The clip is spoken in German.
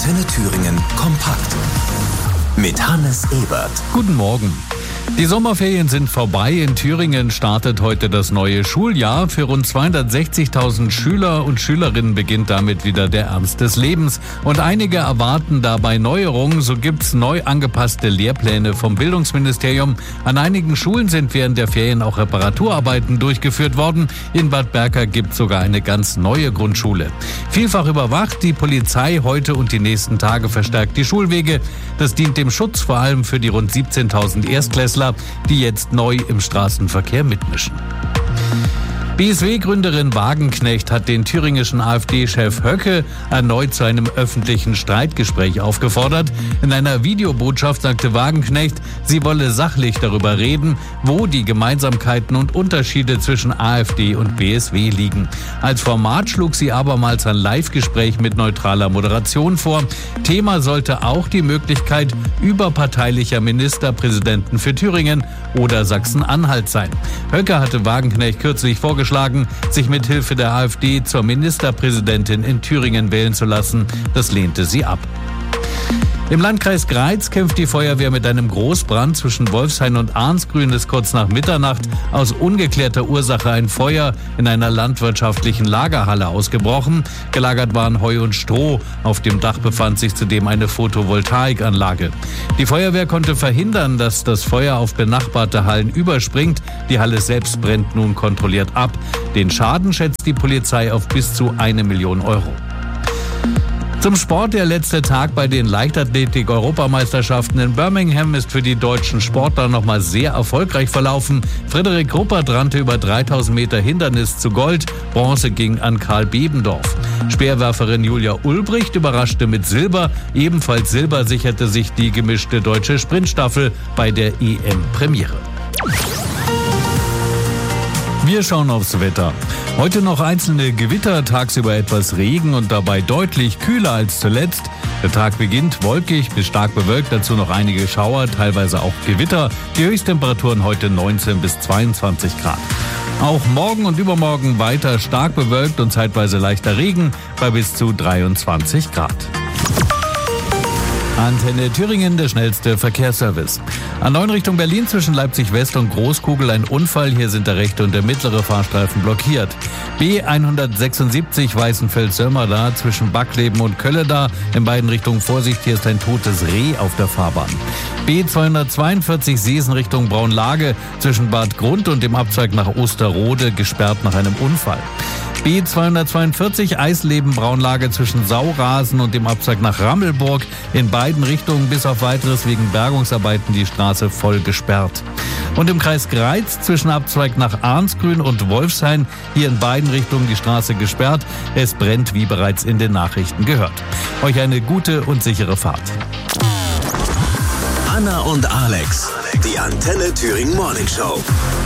Antenne Thüringen kompakt mit Hannes Ebert. Guten Morgen. Die Sommerferien sind vorbei. In Thüringen startet heute das neue Schuljahr. Für rund 260.000 Schüler und Schülerinnen beginnt damit wieder der Ernst des Lebens. Und einige erwarten dabei Neuerungen. So gibt's neu angepasste Lehrpläne vom Bildungsministerium. An einigen Schulen sind während der Ferien auch Reparaturarbeiten durchgeführt worden. In Bad Berka gibt's sogar eine ganz neue Grundschule. Vielfach überwacht die Polizei heute und die nächsten Tage verstärkt die Schulwege. Das dient dem Schutz vor allem für die rund 17.000 Erstklässler, die jetzt neu im Straßenverkehr mitmischen. BSW-Gründerin Wagenknecht hat den thüringischen AfD-Chef Höcke erneut zu einem öffentlichen Streitgespräch aufgefordert. In einer Videobotschaft sagte Wagenknecht, sie wolle sachlich darüber reden, wo die Gemeinsamkeiten und Unterschiede zwischen AfD und BSW liegen. Als Format schlug sie abermals ein Live-Gespräch mit neutraler Moderation vor. Thema sollte auch die Möglichkeit überparteilicher Ministerpräsidenten für Thüringen oder Sachsen-Anhalt sein. Höcke hatte Wagenknecht kürzlich vorgeschlagen, sich mit Hilfe der AfD zur Ministerpräsidentin in Thüringen wählen zu lassen. Das lehnte sie ab. Im Landkreis Greiz kämpft die Feuerwehr mit einem Großbrand zwischen Wolfshain und Arnsgrün. Ist kurz nach Mitternacht aus ungeklärter Ursache ein Feuer in einer landwirtschaftlichen Lagerhalle ausgebrochen. Gelagert waren Heu und Stroh. Auf dem Dach befand sich zudem eine Photovoltaikanlage. Die Feuerwehr konnte verhindern, dass das Feuer auf benachbarte Hallen überspringt. Die Halle selbst brennt nun kontrolliert ab. Den Schaden schätzt die Polizei auf bis zu 1 Million Euro. Zum Sport. Der letzte Tag bei den Leichtathletik-Europameisterschaften in Birmingham ist für die deutschen Sportler nochmal sehr erfolgreich verlaufen. Frederik Ruppert rannte über 3000 Meter Hindernis zu Gold. Bronze ging an Karl Bebendorf. Speerwerferin Julia Ulbricht überraschte mit Silber. Ebenfalls Silber sicherte sich die gemischte deutsche Sprintstaffel bei der EM-Premiere. Wir schauen aufs Wetter. Heute noch einzelne Gewitter, tagsüber etwas Regen und dabei deutlich kühler als zuletzt. Der Tag beginnt wolkig bis stark bewölkt, dazu noch einige Schauer, teilweise auch Gewitter. Die Höchsttemperaturen heute 19 bis 22 Grad. Auch morgen und übermorgen weiter stark bewölkt und zeitweise leichter Regen bei bis zu 23 Grad. Antenne Thüringen, der schnellste Verkehrsservice. A9 Richtung Berlin zwischen Leipzig West und Großkugel ein Unfall. Hier sind der rechte und der mittlere Fahrstreifen blockiert. B176 Weißenfels-Sömmerda zwischen Backleben und Kölleda. In beiden Richtungen Vorsicht, hier ist ein totes Reh auf der Fahrbahn. B242 Seesen Richtung Braunlage zwischen Bad Grund und dem Abzweig nach Osterrode gesperrt nach einem Unfall. B242 Eisleben-Braunlage zwischen Saurasen und dem Abzweig nach Rammelburg. In beiden Richtungen bis auf Weiteres wegen Bergungsarbeiten die Straße voll gesperrt. Und im Kreis Greiz zwischen Abzweig nach Arnsgrün und Wolfshain hier in beiden Richtungen die Straße gesperrt. Es brennt, wie bereits in den Nachrichten gehört. Euch eine gute und sichere Fahrt. Anna und Alex, die Antenne Thüringen Morning Show.